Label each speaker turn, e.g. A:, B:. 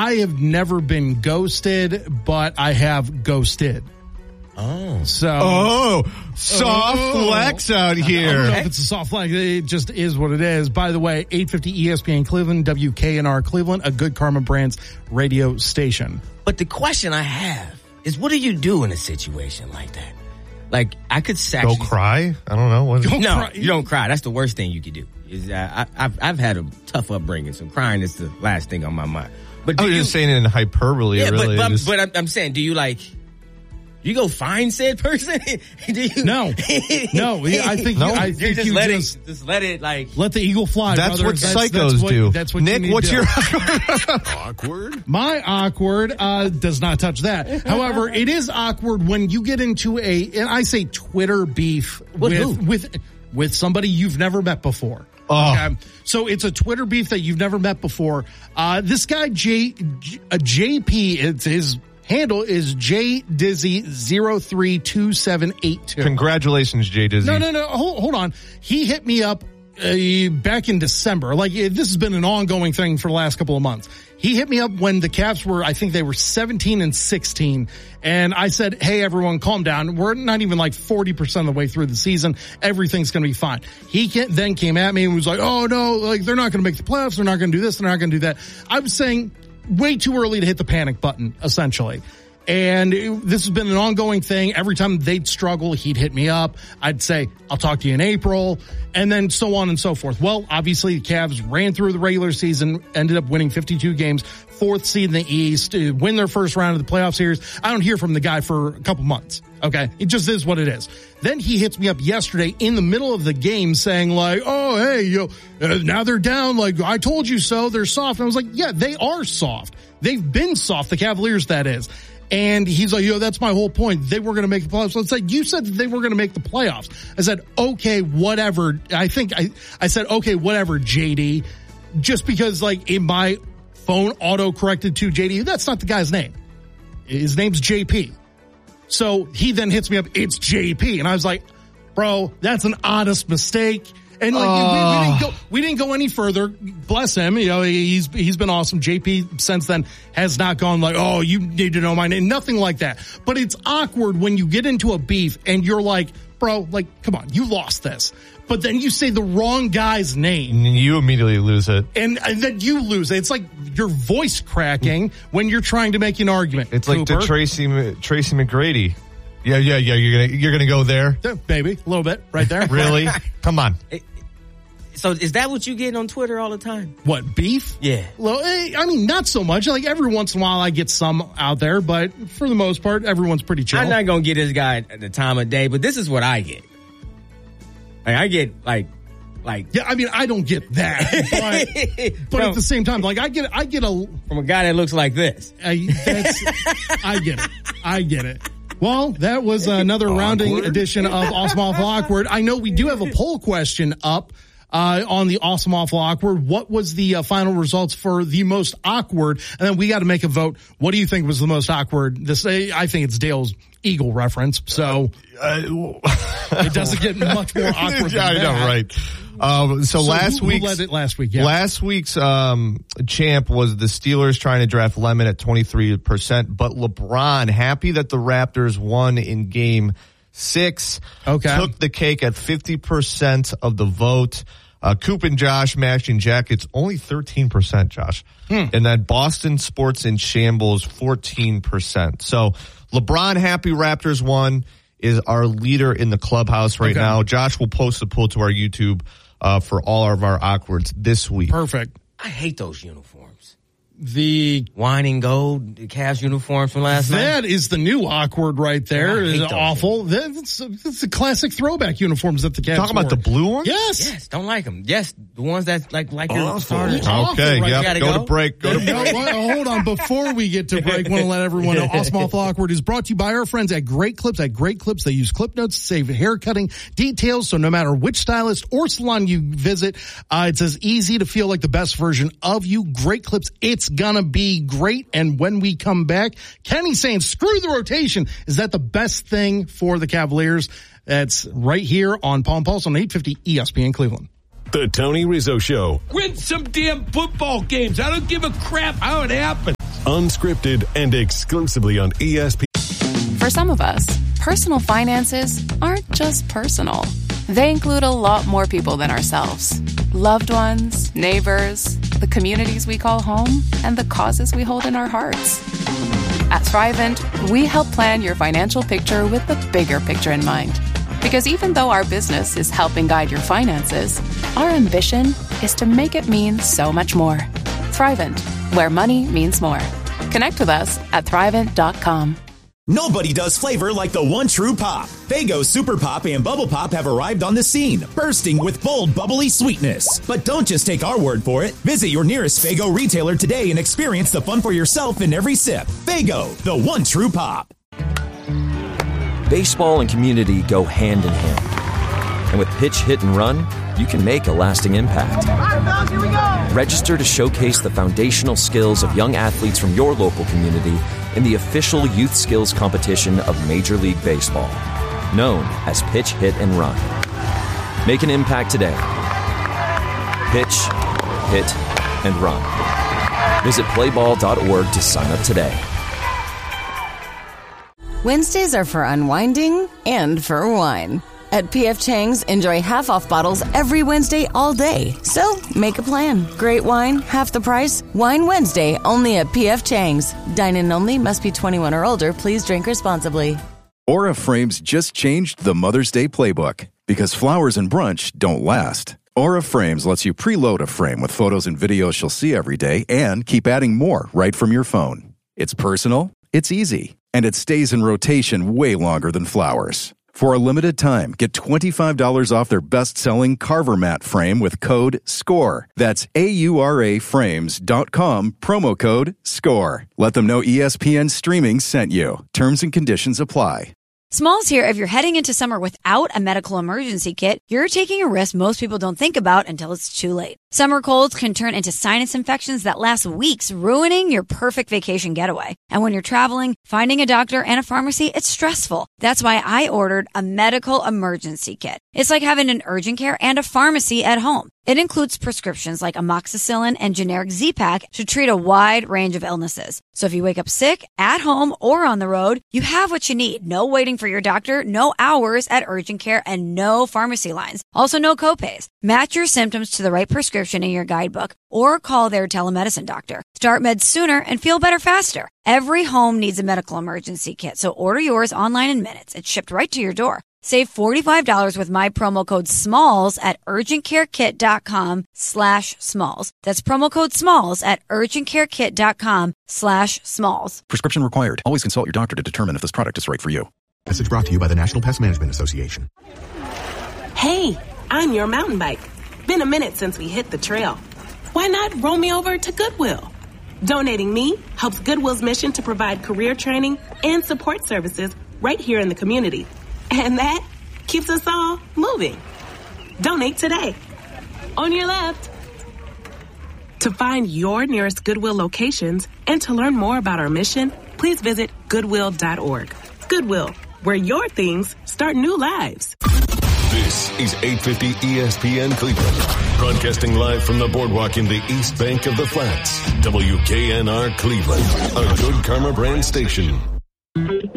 A: I have never been ghosted, but I have ghosted.
B: Oh.
C: Soft flex out here.
A: I don't know if it's a soft flex. It just is what it is. By the way, 850 ESPN Cleveland, WKNR Cleveland, a Good Karma Brands radio station.
B: But the question I have is, what do you do in a situation like that? Like, I could
C: Go cry? I don't know.
B: You don't cry. That's the worst thing you could do. I've had a tough upbringing, so crying is the last thing on my mind. But
C: I was just saying it in hyperbole.
B: Yeah,
C: really.
B: but I'm saying, do you you go find said person? Do you?
A: No. I think
B: you let it
A: let the eagle fly.
C: That's
A: brother.
C: what psychos do.
A: That's what
C: Nick, what's your
D: awkward?
A: My awkward does not touch that. However, it is awkward when you get into and I say Twitter beef with somebody you've never met before.
C: Oh.
A: Okay? So it's a Twitter beef that you've never met before. This guy JP, it's his handle is JDizzy032782.
C: Congratulations, J Dizzy.
A: No. Hold on. He hit me up back in December. This has been an ongoing thing for the last couple of months. He hit me up when the Cavs were, I think they were 17-16. And I said, hey, everyone, calm down. We're not even 40% of the way through the season. Everything's going to be fine. He then came at me and was like, oh, no, they're not going to make the playoffs. They're not going to do this. They're not going to do that. I was saying, way too early to hit the panic button, essentially. And this has been an ongoing thing. Every time they'd struggle, he'd hit me up. I'd say, I'll talk to you in April, and then so on and so forth. Well, obviously, the Cavs ran through the regular season, ended up winning 52 games, 4th seed in the East, win their first round of the playoff series. I don't hear from the guy for a couple months. Okay. It just is what it is. Then he hits me up yesterday in the middle of the game saying oh, hey, now they're down. I told you so. They're soft. And I was like, yeah, they are soft. They've been soft. The Cavaliers, that is. And he's like, that's my whole point. They were going to make the playoffs. So it's you said that they were going to make the playoffs. I said, okay, whatever. I think I said, okay, whatever, JD. Just because in my phone auto corrected to JD, that's not the guy's name. His name's JP. So he then hits me up, it's JP. And I was like, bro, that's an honest mistake. And we didn't go any further. Bless him. He's been awesome. JP since then has not gone oh, you need to know my name. Nothing like that. But it's awkward when you get into a beef and you're like, bro, come on, you lost this. But then you say the wrong guy's name.
C: And you immediately lose it.
A: And then you lose it. It's like your voice cracking when you're trying to make an argument.
C: It's like the Tracy McGrady. Yeah. You're gonna go there,
A: baby. A little bit right there.
C: Really? Come on.
B: So is that what you get on Twitter all the time?
A: What, beef?
B: Yeah.
A: Well, I mean, not so much. Every once in a while I get some out there, but for the most part, everyone's pretty chill.
B: I'm not gonna get this guy at the time of day, but this is what I get. I get
A: yeah, I mean, I don't get that, but at the same time, I get
B: from a guy that looks like this.
A: I get it. Well, that was another rounding edition of Awesome Awful Awkward. I know we do have a poll question up on the Awesome Awful Awkward. What was the final results for the most awkward? And then we got to make a vote. What do you think was the most awkward? I think it's Dale's Eagle reference. So it doesn't get much more awkward than
C: I know,
A: that.
C: right. So last week,
A: who led it last week? Yeah.
C: Last week's champ was the Steelers trying to draft Lemon at 23%, but LeBron, happy that the Raptors won in Game 6, took the cake at 50% of the vote. Coop and Josh matching jackets, only 13%, Josh. And then Boston Sports in Shambles, 14%. So LeBron happy Raptors won is our leader in the clubhouse right now. Josh will post a poll to our YouTube for all of our awkwards this week.
A: Perfect.
B: I hate those uniforms.
A: The
B: wine and gold, the Cavs uniform from last night.
A: That is the new awkward right there.
B: Yeah,
A: It's awful. That's the classic throwback uniforms that the Cavs
C: Talking about the blue ones?
A: Yes.
B: Don't like them. Yes, the ones that like your starters.
C: Okay,
A: right.
C: yeah. Go to break.
A: Hold on. Before we get to break, I want to let everyone know Awesome Awful Awkward is brought to you by our friends at Great Clips. At Great Clips, they use clip notes to save hair cutting details, so no matter which stylist or salon you visit, it's as easy to feel like the best version of you. Great Clips, it's gonna be great. And when we come back, Kenny's saying, screw the rotation. Is that the best thing for the Cavaliers? That's right here on Palm Pulse on 850 ESPN Cleveland.
D: The Tony Rizzo Show.
E: Win some damn football games. I don't give a crap how it happens.
D: unscripted, and exclusively on ESPN.
E: For some of us, personal finances aren't just personal. They include a lot more people than ourselves. Loved ones, neighbors, the communities we call home, and the causes we hold in our hearts. At Thrivent, we help plan your financial picture with the bigger picture in mind. Because even though our business is helping guide your finances, our ambition is to make it mean so much more. Thrivent, where money means more. Connect with us at Thrivent.com.
F: Nobody does flavor like the one true pop. Faygo Super Pop and Bubble Pop have arrived on the scene, bursting with bold, bubbly sweetness. But don't just take our word for it. Visit your nearest Faygo retailer today and experience the fun for yourself in every sip. Faygo, the one true pop.
G: Baseball and community go hand in hand. And with Pitch, Hit, and Run, you can make a lasting impact. Here we go. Register to showcase the foundational skills of young athletes from your local community in the official youth skills competition of Major League Baseball, known as Pitch, Hit, and Run. Make an impact today. Pitch, hit, and run. Visit playball.org to sign up today.
H: Wednesdays are for unwinding and for wine. At P.F. Chang's, enjoy half-off bottles every Wednesday all day. So, make a plan. Great wine, half the price. Wine Wednesday, only at P.F. Chang's. Dine-in only, must be 21 or older. Please drink responsibly.
I: Aura Frames just changed the Mother's Day playbook. Because flowers and brunch don't last. Aura Frames lets you preload a frame with photos and videos she'll see every day and keep adding more right from your phone. It's personal, it's easy, and it stays in rotation way longer than flowers. For a limited time, get $25 off their best-selling Carver Mat frame with code SCORE. That's AURAFrames.com, promo code SCORE. Let them know ESPN Streaming sent you. Terms and conditions apply.
J: Smalls here. If you're heading into summer without a medical emergency kit, you're taking a risk most people don't think about until it's too late. Summer colds can turn into sinus infections that last weeks, ruining your perfect vacation getaway. And when you're traveling, finding a doctor and a pharmacy, it's stressful. That's why I ordered a medical emergency kit. It's like having an urgent care and a pharmacy at home. It includes prescriptions like amoxicillin and generic Z-Pak to treat a wide range of illnesses. So if you wake up sick, at home, or on the road, you have what you need. No waiting for your doctor, no hours at urgent care, and no pharmacy lines. Also, no copays. Match your symptoms to the right prescription in your guidebook or call their telemedicine doctor. Start meds sooner and feel better faster. Every home needs a medical emergency kit, so order yours online in minutes. It's shipped right to your door. Save $45 with my promo code SMALLS at urgentcarekit.com/smalls. That's promo code SMALLS at urgentcarekit.com/smalls.
I: Prescription required. Always consult your doctor to determine if this product is right for you.
K: Message brought to you by the National Pest Management Association.
L: Hey, I'm your mountain bike. Been a minute since we hit the trail. Why not roll me over to Goodwill? Donating me helps Goodwill's mission to provide career training and support services right here in the community. And that keeps us all moving. Donate today. On your left. To find your nearest Goodwill locations and to learn more about our mission, please visit Goodwill.org. Goodwill, where your things start new lives.
D: This is 850 ESPN Cleveland. Broadcasting live from the boardwalk in the East Bank of the Flats. WKNR Cleveland, a Good Karma brand station.